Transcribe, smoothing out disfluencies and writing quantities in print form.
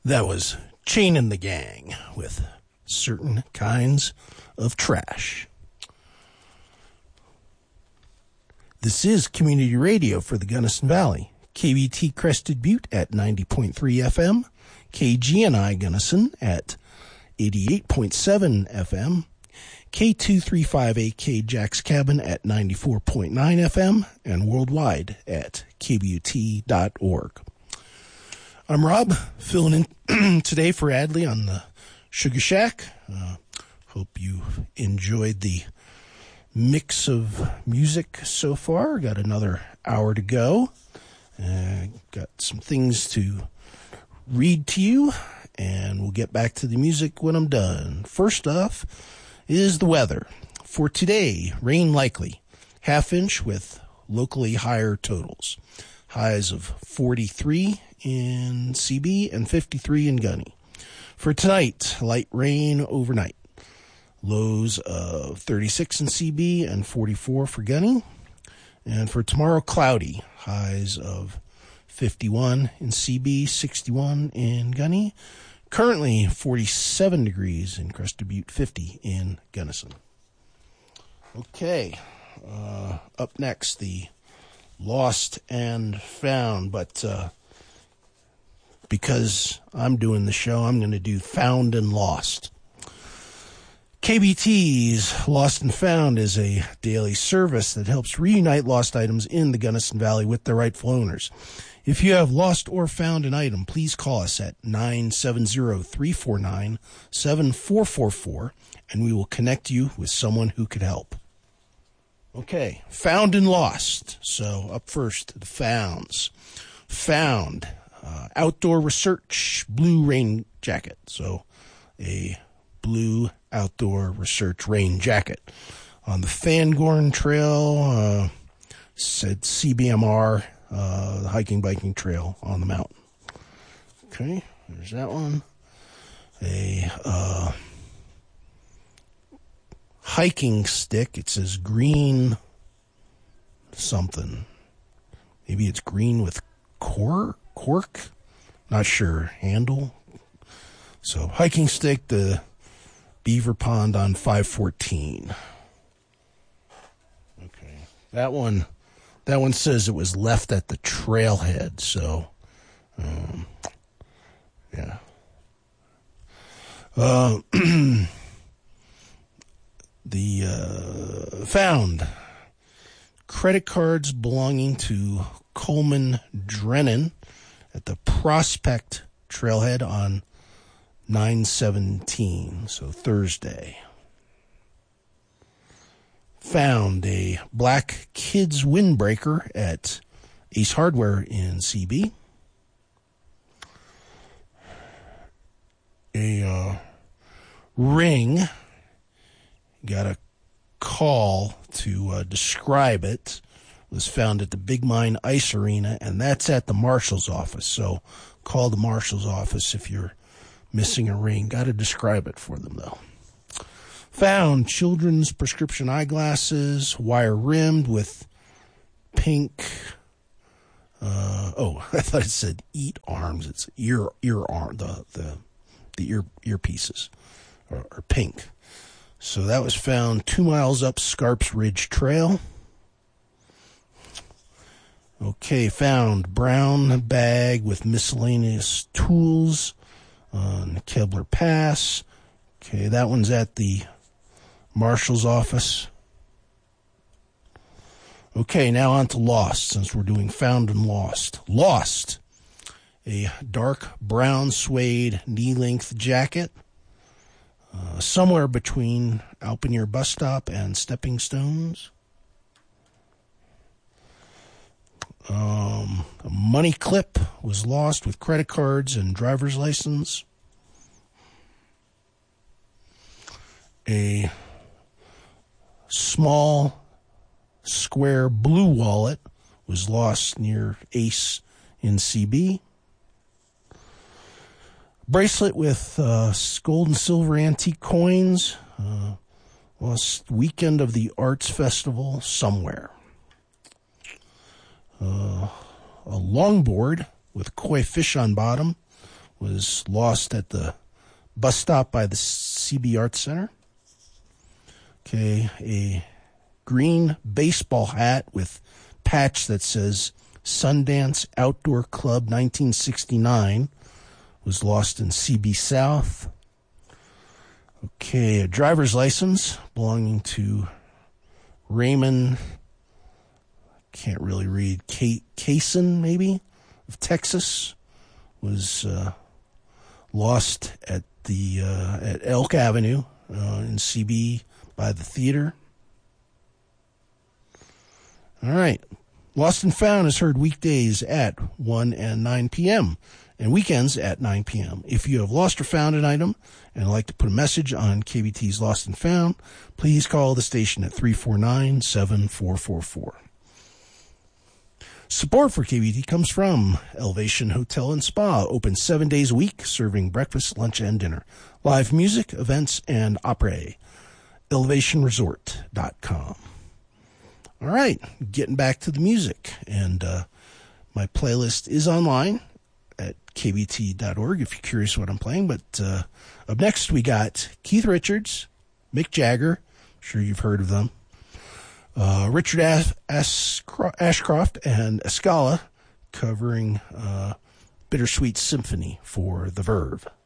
That was Chain and the Gang with Certain Kinds of Trash. This is community radio for the Gunnison Valley. KBT Crested Butte at 90.3 FM. KGNI Gunnison at 88.7 FM. K235AK Jack's Cabin at 94.9 FM. And worldwide at kbut.org. I'm Rob, filling in today for Adley on the Sugar Shack. Hope you enjoyed the mix of music so far. Got another hour to go. Got some things to read to you, and we'll get back to the music when I'm done. First off is the weather. For today, rain likely. Half inch with locally higher totals. Highs of 43 in CB and 53 in Gunny. For tonight, light rain overnight. Lows of 36 in CB and 44 for Gunny. And for tomorrow, cloudy. Highs of 51 in CB, 61 in Gunny. Currently 47 degrees in Crested Butte, 50 in Gunnison. Okay, up next, the Lost and Found, but because I'm doing the show, I'm going to do Found and Lost. KBT's Lost and Found is a daily service that helps reunite lost items in the Gunnison Valley with their rightful owners. If you have lost or found an item, please call us at 970-349-7444, and we will connect you with someone who could help. Okay, Found and Lost. So up first, the Founds. Found, outdoor research blue rain jacket. So a blue outdoor research rain jacket. On the Fangorn Trail, said CBMR, the hiking biking trail on the mountain. Okay, there's that one. A hiking stick. It says green something. Maybe it's green with cork. Not sure. Handle. So hiking stick, the Beaver Pond on 514. Okay, that one says it was left at the trailhead. So, yeah. The Found credit cards belonging to Coleman Drennan at the Prospect Trailhead on 9/17, so Thursday. Found a black kids windbreaker at Ace Hardware in CB. A ring. Got a call to describe it. Was found at the Big Mine Ice Arena, and that's at the marshal's office. So call the marshal's office if you're missing a ring. Got to describe it for them, though. Found children's prescription eyeglasses, wire-rimmed with pink... I thought it said eat arms. It's ear arm. The earpieces are pink. So that was found 2 miles up Scarps Ridge Trail. Okay, found brown bag with miscellaneous tools on Kebler Pass. Okay, that one's at the marshal's office. Okay, now on to Lost, since we're doing Found and Lost. Lost, a dark brown suede knee-length jacket. Somewhere between Alpenier Bus Stop and Stepping Stones. A money clip was lost with credit cards and driver's license. A small square blue wallet was lost near Ace in CB. Bracelet with gold and silver antique coins. Lost weekend of the Arts Festival somewhere. A longboard with koi fish on bottom was lost at the bus stop by the CB Arts Center. Okay, a green baseball hat with patch that says Sundance Outdoor Club 1969 was lost in CB South. Okay, a driver's license belonging to Raymond, can't really read, Kaysen maybe, of Texas, was lost at the at Elk Avenue in CB by the theater. All right. Lost and Found is heard weekdays at 1 and 9 p.m. and weekends at 9 p.m. If you have lost or found an item and would like to put a message on KBT's Lost and Found, please call the station at 349-7444. Support for KBT comes from Elevation Hotel and Spa, open 7 days a week, serving breakfast, lunch, and dinner. Live music, events, and opera. ElevationResort.com. All right, getting back to the music. And my playlist is online at kbt.org if you're curious what I'm playing. But up next, we got Keith Richards, Mick Jagger. I'm sure you've heard of them. Richard Ashcroft and Escala covering Bittersweet Symphony for The Verve.